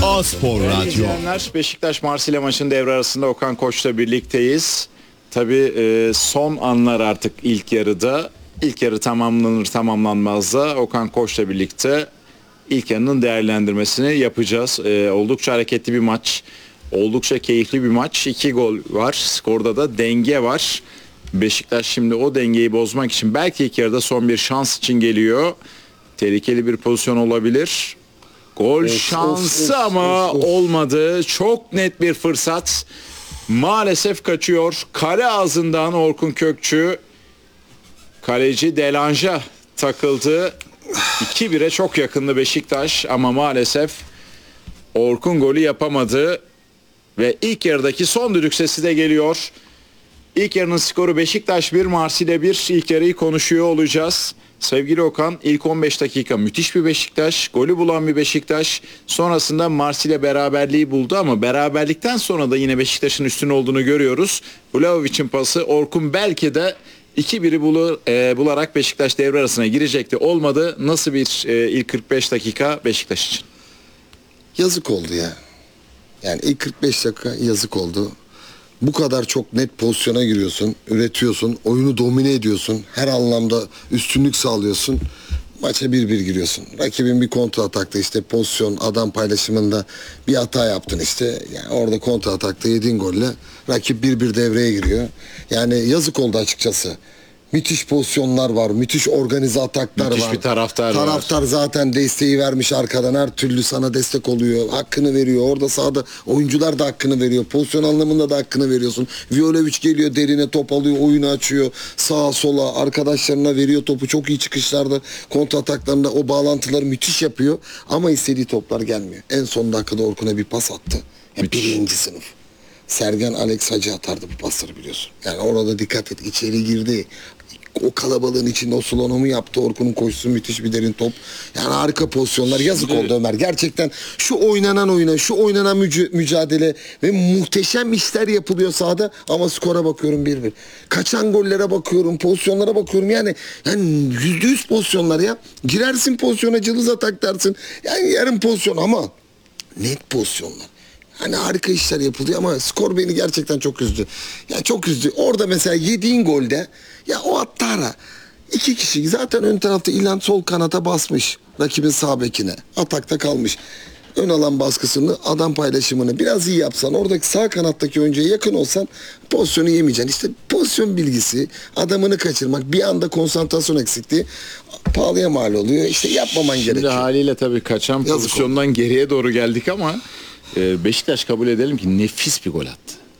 A-Spor Radyo. İzleyenler, Beşiktaş Marsilya maçının devre arasında Okan Koç'la birlikteyiz. Tabii son anlar artık ilk yarıda. İlk yarı tamamlanır tamamlanmaz da Okan Koç'la birlikte ilk yarının değerlendirmesini yapacağız. Oldukça hareketli bir maç. Oldukça keyifli bir maç. 2 gol var. Skorda da denge var. Beşiktaş şimdi o dengeyi bozmak için belki ilk yarıda son bir şans için geliyor. Tehlikeli bir pozisyon olabilir. Gol şansı ama olmadı. Çok net bir fırsat. Maalesef kaçıyor. Kale ağzından Orkun Kökçü. Kaleci Delange'a takıldı. 2-1'e çok yakındı Beşiktaş ama maalesef Orkun golü yapamadı. Ve ilk yarıdaki son düdük sesi de geliyor. İlk yarının skoru Beşiktaş 1, Marsilya 1. İlk yarıyı konuşuyor olacağız. Sevgili Okan, ilk 15 dakika müthiş bir Beşiktaş. Golü bulan bir Beşiktaş. Sonrasında Marsilya beraberliği buldu ama beraberlikten sonra da yine Beşiktaş'ın üstün olduğunu görüyoruz. Vlahovic'in pası, Orkun belki de 2-1'i bularak Beşiktaş devre arasına girecekti. Olmadı. Nasıl bir ilk 45 dakika Beşiktaş için? Yazık oldu ya. Yani ilk 45 dakika yazık oldu. Bu kadar çok net pozisyona giriyorsun, üretiyorsun, oyunu domine ediyorsun, her anlamda üstünlük sağlıyorsun. Maça 1-1 giriyorsun. Rakibin bir kontra atakta işte pozisyon, adam paylaşımında bir hata yaptın işte. Yani orada kontra atakta yediğin golle rakip 1-1 devreye giriyor. Yani yazık oldu açıkçası. Müthiş pozisyonlar var, müthiş organize ataklar var. Müthiş bir taraftar var. Taraftar zaten desteği vermiş arkadan, her türlü sana destek oluyor, hakkını veriyor. Orada sahada oyuncular da hakkını veriyor. Pozisyon anlamında da hakkını veriyorsun. Vlahovic geliyor, derine top alıyor, oyunu açıyor. Sağa sola arkadaşlarına veriyor topu. Çok iyi çıkışlarda, kontra ataklarında o bağlantıları müthiş yapıyor. Ama istediği toplar gelmiyor. En son dakikada Orkun'a bir pas attı. Yani birinci sınıf. Sergen Alex Hacı atardı bu pasları biliyorsun. Yani orada dikkat et, içeri girdi. O kalabalığın içinde o slalomu yaptı. Orkun'un koşusu müthiş bir derin top. Yani harika pozisyonlar. Yazık oldu Ömer. Gerçekten şu oynanan oyuna, şu oynanan mücadele ve muhteşem işler yapılıyor sahada ama skora bakıyorum 1-1. Kaçan gollere bakıyorum, pozisyonlara bakıyorum. Yani %100 pozisyonlar ya. Girersin pozisyona, cılız atak dersin. Yani yarım pozisyon ama net pozisyonlar. Hani harika işler yapılıyor ama skor beni gerçekten çok üzdü. Ya çok üzdü. Orada mesela yediğin golde ya o Attara 2 kişi zaten ön tarafta İlhan sol kanata basmış. Rakibin sağ bekine. Atakta kalmış. Ön alan baskısını, adam paylaşımını biraz iyi yapsan, oradaki sağ kanattaki oyuncuya yakın olsan pozisyonu yemeyeceksin. İşte pozisyon bilgisi, adamını kaçırmak, bir anda konsantrasyon eksikliği pahalıya mal oluyor. İşte yapmaman gerekiyor. Şimdi haliyle tabii kaçan pozisyondan geriye doğru geldik ama Beşiktaş kabul edelim ki nefis bir gol attı.